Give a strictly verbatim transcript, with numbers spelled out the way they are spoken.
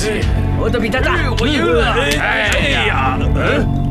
我的比他大， 我赢了！ 哎呀，嗯。